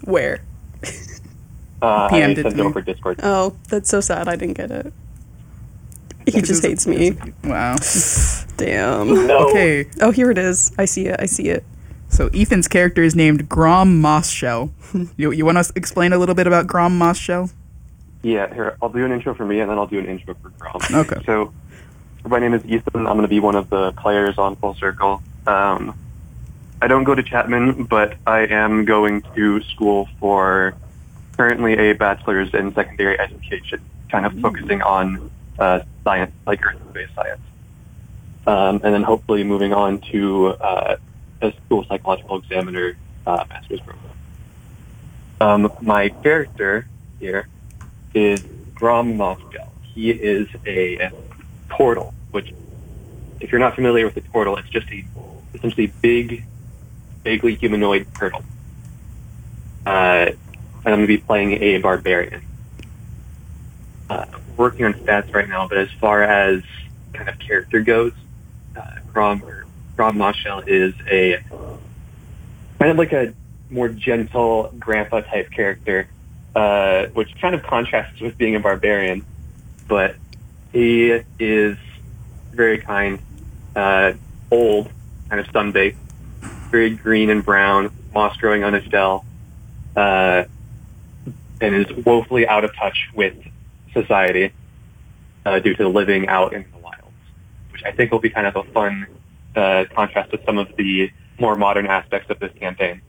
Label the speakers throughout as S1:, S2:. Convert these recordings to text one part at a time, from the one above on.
S1: Where?
S2: I
S3: PM'd it
S2: sent
S3: to
S2: it
S3: me.
S2: over Discord.
S1: Oh, that's so sad. I didn't get it. He just hates me.
S3: Wow.
S1: Damn.
S2: No.
S3: Okay,
S1: Oh, here it is. I see it.
S3: so Ethan's character is named Grom Mossshell. You want to explain a little bit about Grom Mossshell?
S2: Yeah, here, I'll do an intro for me, and then I'll do an intro for Grom.
S3: Okay.
S2: So, my name is Ethan. I'm going to be one of the players on Full Circle. I don't go to Chapman, but I am going to school for currently a bachelor's in secondary education, kind of focusing on science, like earth-based science. And then hopefully moving on to a school psychological examiner master's program. My character here is Grom Mossshell. He is a turtle, which, if you're not familiar with a turtle, it's just a essentially big, vaguely humanoid turtle. And I'm going to be playing a barbarian. Working on stats right now, but as far as kind of character goes, Grom Mossshell is a kind of like a more gentle grandpa type character, which kind of contrasts with being a barbarian. But he is very kind, old, kind of sunbaked, very green and brown, moss growing on his shell, and is woefully out of touch with society due to living out in the wilds, which I think will be kind of a fun contrast with some of the more modern aspects of this campaign.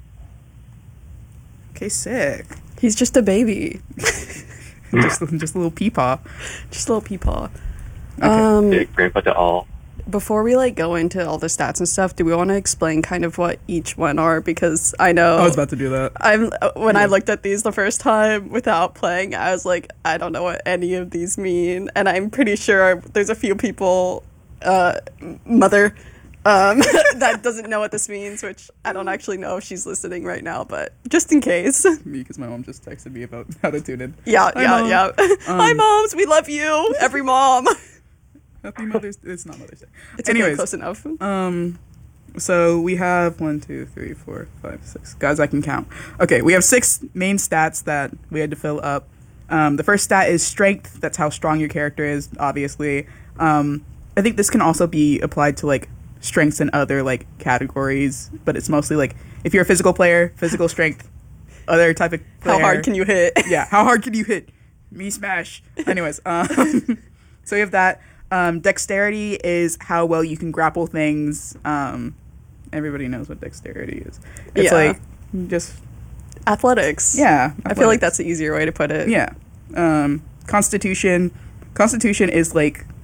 S3: Okay, sick.
S1: He's just a baby.
S3: just a little peepaw.
S1: Just a little peepaw.
S2: Big grandpa to all.
S1: Before we go into all the stats and stuff, do we want to explain kind of what each one are? Because I know
S3: I was about to do that.
S1: I looked at these the first time without playing, I was like, I don't know what any of these mean, and I'm pretty sure there's a few people, mother, that doesn't know what this means, which I don't actually know if she's listening right now, but just in case.
S3: Me, because my mom just texted me about how to tune in.
S1: Yeah. Hi, moms, we love you. Every mom.
S3: Happy Mother's Day. It's not Mother's Day.
S1: It's
S3: Anyways,
S1: close enough.
S3: So we have 1, 2, 3, 4, 5, 6. Guys, I can count. Okay, we have 6 main stats that we had to fill up. The first stat is strength. That's how strong your character is, obviously. I think this can also be applied to strengths in other categories, but it's mostly if you're a physical player, physical strength. Other type of player.
S1: How hard can you hit?
S3: Yeah, how hard can you hit? Me smash. Anyways, so you have that. Dexterity is how well you can grapple things. Everybody knows what dexterity is. It's just
S1: athletics.
S3: Yeah, athletics.
S1: I feel like that's the easier way to put it.
S3: Yeah. Constitution is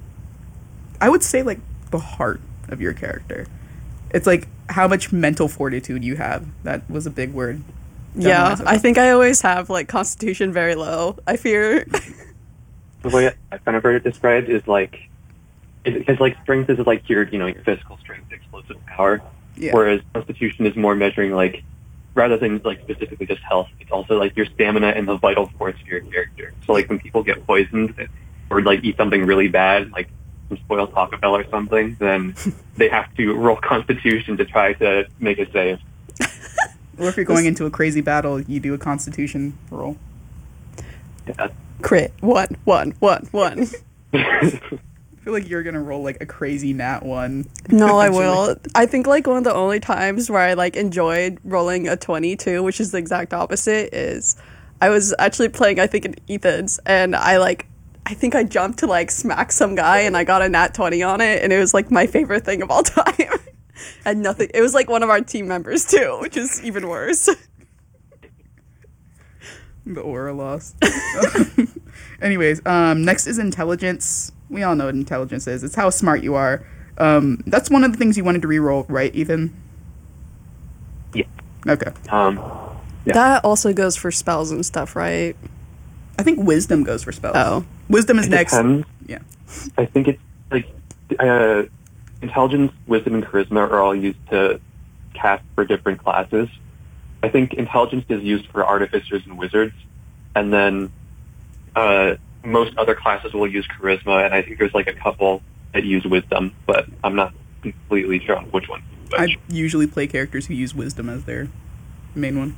S3: I would say the heart of your character. It's how much mental fortitude you have. That was a big word.
S1: Yeah, I think I always have constitution very low. I fear.
S2: The way I kind of heard it described is because strength is your your physical strength, explosive power, whereas constitution is more measuring rather than specifically just health, it's also your stamina and the vital force of your character. So when people get poisoned or eat something really bad, some spoiled Taco Bell or something, then they have to roll constitution to try to make a save.
S3: Or if you're going into a crazy battle, you do a constitution roll.
S2: Yeah.
S1: Crit. One.
S3: I feel like you're gonna roll a crazy nat 1.
S1: No, I will. I think one of the only times where I enjoyed rolling a 22, which is the exact opposite, is I was actually playing in Ethan's, and I think I jumped to smack some guy, and I got a nat 20 on it, and it was my favorite thing of all time. And nothing. It was one of our team members too, which is even worse.
S3: The aura lost. Anyways, next is intelligence. We all know what intelligence is. It's how smart you are. That's one of the things you wanted to reroll, right, Ethan?
S2: Yeah.
S3: Okay.
S2: Yeah.
S1: That also goes for spells and stuff, right?
S3: I think wisdom goes for spells.
S1: Oh.
S3: Wisdom is next.
S2: Depends.
S3: Yeah.
S2: I think it's intelligence, wisdom, and charisma are all used to cast for different classes. I think intelligence is used for artificers and wizards, and then most other classes will use charisma, and I think there's a couple that use wisdom, but I'm not completely sure on which one.
S3: I usually play characters who use wisdom as their main one.